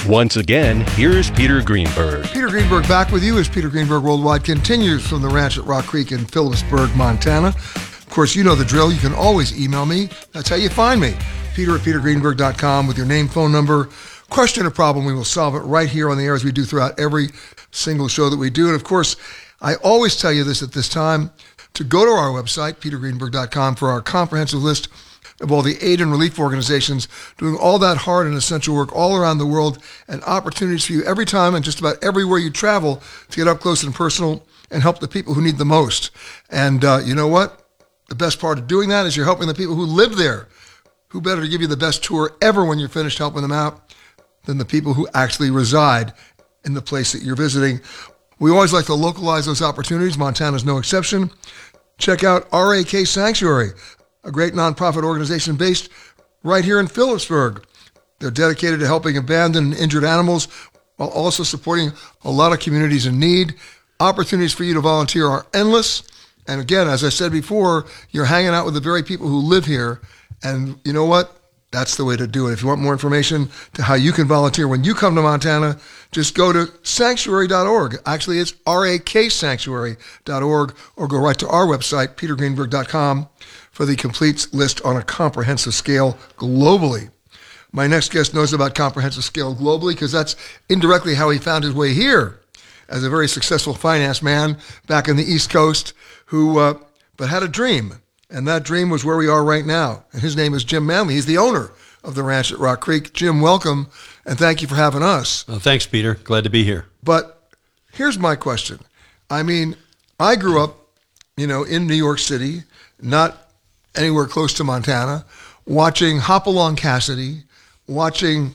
Once again, here's Peter Greenberg. Peter Greenberg back with you as Peter Greenberg Worldwide continues from the ranch at Rock Creek in Phillipsburg, Montana. Of course, you know the drill. You can always email me. That's how you find me. Peter at petergreenberg.com with your name, phone number, question or problem. We will solve it right here on the air as we do throughout every single show that we do. And of course, I always tell you this at this time, to go to our website, petergreenberg.com, for our comprehensive list of all the aid and relief organizations doing all that hard and essential work all around the world, and opportunities for you every time and just about everywhere you travel to get up close and personal and help the people who need the most. And you know what? The best part of doing that is you're helping the people who live there. Who better to give you the best tour ever when you're finished helping them out than the people who actually reside in the place that you're visiting? We always like to localize those opportunities. Montana's no exception. Check out RAK Sanctuary, a great nonprofit organization based right here in Phillipsburg. They're dedicated to helping abandoned and injured animals while also supporting a lot of communities in need. Opportunities for you to volunteer are endless. And again, as I said before, you're hanging out with the very people who live here. And you know what? That's the way to do it. If you want more information to how you can volunteer when you come to Montana, just go to sanctuary.org. Actually, it's raksanctuary.org, or go right to our website, petergreenberg.com, for the complete list on a comprehensive scale globally. My next guest knows about comprehensive scale globally because that's indirectly how he found his way here as a very successful finance man back in the East Coast who but had a dream. And that dream was where we are right now. And his name is Jim Manley. He's the owner of the ranch at Rock Creek. Jim, welcome, and thank you for having us. Well, thanks, Peter. Glad to be here. But here's my question. I mean, I grew up, in New York City, not anywhere close to Montana, watching Hopalong Cassidy, watching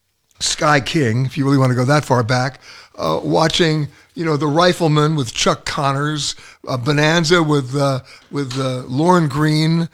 Sky King, if you really want to go that far back, watching, The Rifleman with Chuck Connors, Bonanza with Lorne Greene,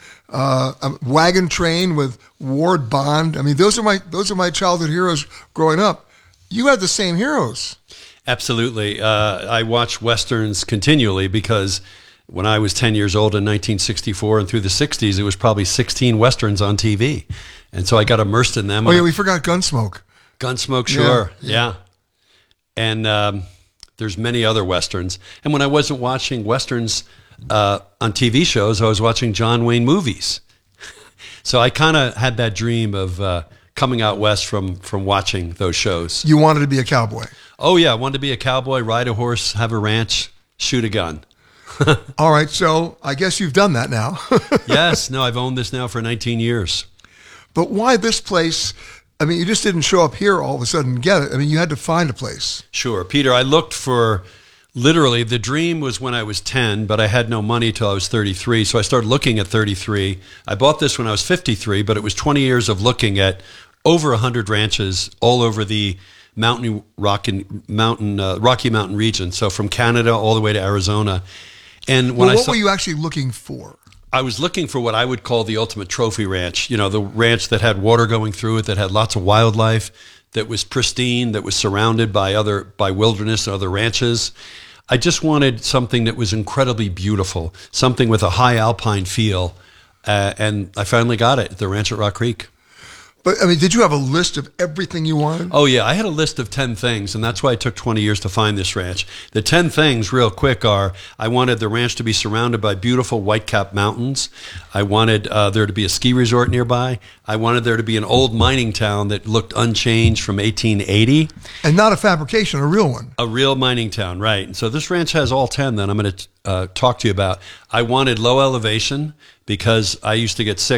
Wagon Train with Ward Bond. I mean, those are my childhood heroes growing up. You had the same heroes. Absolutely. I watch Westerns continually because when I was 10 years old in 1964 and through the 60s, it was probably 16 Westerns on TV. And so I got immersed in them. Oh, yeah, we forgot Gunsmoke. Gunsmoke, sure. Yeah. And there's many other Westerns. And when I wasn't watching Westerns on TV shows, I was watching John Wayne movies. So I kind of had that dream of coming out west from watching those shows. You wanted to be a cowboy? Oh, yeah. I wanted to be a cowboy, ride a horse, have a ranch, shoot a gun. All right. So I guess you've done that now. Yes. No, I've owned this now for 19 years. But why this place? I mean, you just didn't show up here all of a sudden and get it. I mean, you had to find a place. Sure. Peter, I looked for, literally, the dream was when I was 10, but I had no money till I was 33, so I started looking at 33. I bought this when I was 53, but it was 20 years of looking at over 100 ranches all over the Rocky Mountain region, so from Canada all the way to Arizona. And when what were you actually looking for? I was looking for what I would call the ultimate trophy ranch, the ranch that had water going through it, that had lots of wildlife, that was pristine, that was surrounded by wilderness and other ranches. I just wanted something that was incredibly beautiful, something with a high alpine feel, and I finally got it at the ranch at Rock Creek. But, I mean, did you have a list of everything you wanted? Oh, yeah. I had a list of 10 things, and that's why it took 20 years to find this ranch. The 10 things, real quick, are I wanted the ranch to be surrounded by beautiful white-capped mountains. I wanted there to be a ski resort nearby. I wanted there to be an old mining town that looked unchanged from 1880. And not a fabrication, a real one. A real mining town, right. And so this ranch has all 10 that I'm going to talk to you about. I wanted low elevation because I used to get sick